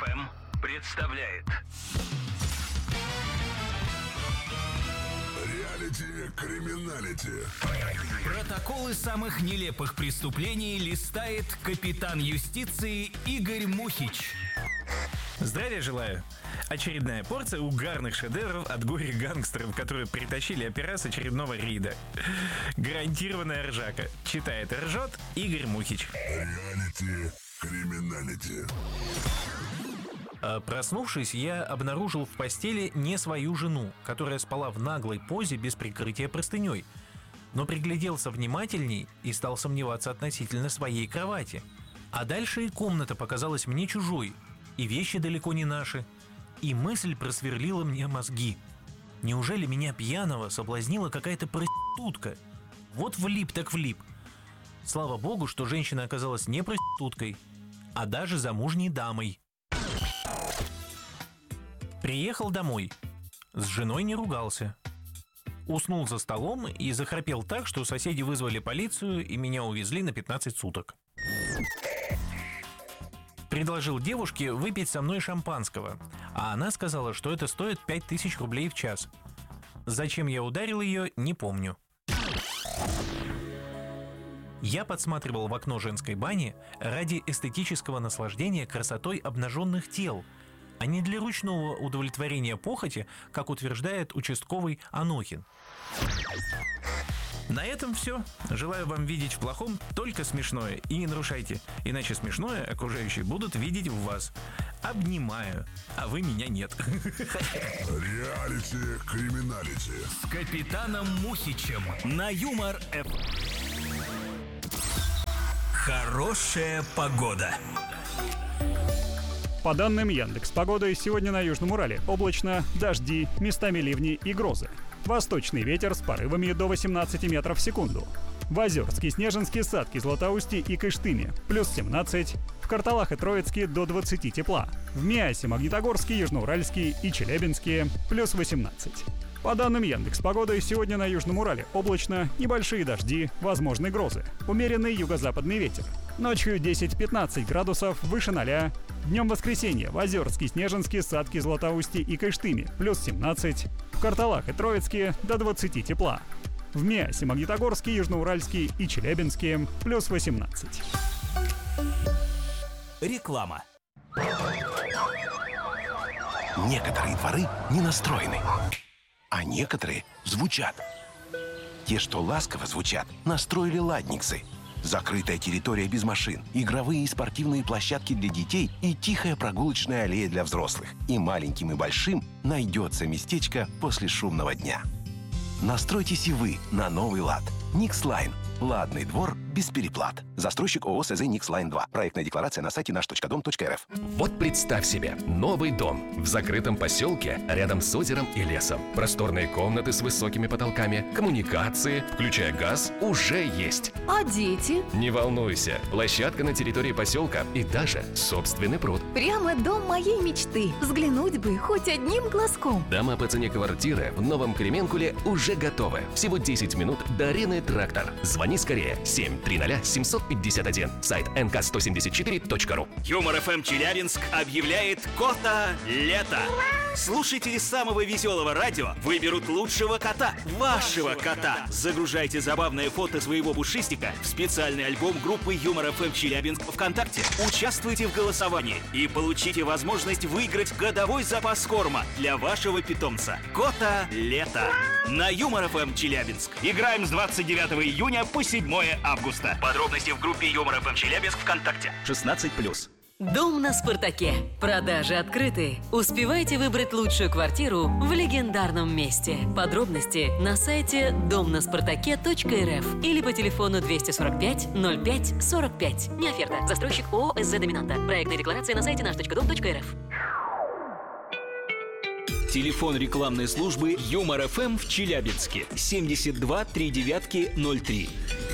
ФМ представляет Реалити-криминалити. протоколы самых нелепых преступлений листает капитан юстиции Игорь Мухич. Здравия желаю. Очередная порция угарных шедевров от горе-гангстеров, которые притащили опера с очередного рейда. Гарантированная ржака. Читает и ржет Игорь Мухич. Реалити-криминалити. Проснувшись, я обнаружил в постели не свою жену, которая спала в наглой позе без прикрытия простыней, но пригляделся внимательней и стал сомневаться относительно своей кровати. А дальше и комната показалась мне чужой, и вещи далеко не наши, и мысль просверлила мне мозги. Неужели меня пьяного соблазнила какая-то проститутка? Вот влип так влип. Слава богу, что женщина оказалась не проституткой, а даже замужней дамой. Приехал домой. С женой не ругался. Уснул за столом и захрапел так, что соседи вызвали полицию и меня увезли на 15 суток. Предложил девушке выпить со мной шампанского, а она сказала, что это стоит 5000 рублей в час. Зачем я ударил ее, не помню. Я подсматривал в окно женской бани ради эстетического наслаждения красотой обнаженных тел, а не для ручного удовлетворения похоти, как утверждает участковый Анохин. На этом все. Желаю вам видеть в плохом только смешное. И не нарушайте, иначе смешное окружающие будут видеть в вас. Обнимаю, а вы меня нет. Реалити-криминалити. С капитаном Мухичем на Юмор ФМ. Хорошая погода. По данным Яндекс.Погоды, сегодня на Южном Урале облачно, дожди, местами ливни и грозы. Восточный ветер с порывами до 18 метров в секунду. В Озерске, Снежинске, Садке, Златоусте и Кыштыме плюс 17, в Карталах и Троицке до 20 тепла, в Миасе, Магнитогорске, Южноуральске и Челябинске плюс 18. По данным Яндекс.Погоды, сегодня на Южном Урале облачно, небольшие дожди, возможны грозы, умеренный юго-западный ветер. Ночью 10-15 градусов выше 0. Днем воскресенья в Озерске, Снежинске, Садке, Златоусте и Кыштыме плюс 17, в Карталах и Троицке до 20 тепла, в Миасе, Магнитогорске, Южноуральске и Челябинске плюс 18. Реклама. Некоторые дворы не настроены, а некоторые звучат. Те, что ласково звучат, настроили ладниксы. Закрытая территория без машин, игровые и спортивные площадки для детей и тихая прогулочная аллея для взрослых. И маленьким, и большим найдется местечко после шумного дня. Настройтесь и вы на новый лад. Никслайн. Ладный двор без переплат. Застройщик ООО СЗ Никслайн 2. Проектная декларация на сайте наш.дом.рф. Вот представь себе, новый дом в закрытом поселке рядом с озером и лесом. Просторные комнаты с высокими потолками, коммуникации, включая газ, уже есть. А дети? Не волнуйся, площадка на территории поселка и даже собственный пруд. Прямо дом моей мечты. Взглянуть бы хоть одним глазком. Дома по цене квартиры в Новом Кременкуле уже готовы. Всего 10 минут до арены «Трактор». Звони скорее 730-751. Сайт nk174.ru. Юмор ФМ Челябинск объявляет кота лето. Слушатели самого веселого радио выберут лучшего кота, вашего кота. Загружайте забавное фото своего пушистика в специальный альбом группы Юмор ФМ Челябинск ВКонтакте. Участвуйте в голосовании и получите возможность выиграть годовой запас корма для вашего питомца. Кота лето. На Юмор ФМ Челябинск. Играем с 29 июня по 7 августа. Подробности в группе Юмор ФМ Челябинск ВКонтакте. 16+. Дом на Спартаке. Продажи открыты. Успевайте выбрать лучшую квартиру в легендарном месте. Подробности на сайте домнаспартаке.рф или по телефону 245 05 45. Не оферта. Застройщик ООО СЗ Доминанта. Проектная декларация на сайте наш.дом.рф. Телефон рекламной службы Юмор ФМ в Челябинске 72 39 03.